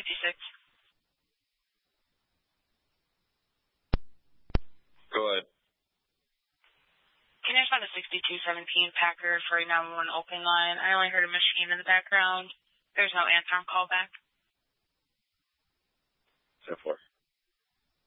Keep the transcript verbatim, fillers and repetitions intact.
fifty-six. Go ahead. Can I find a sixty-two seventeen Packer for a nine one one open line? I only heard a machine in the background. There's no answer on callback. So far.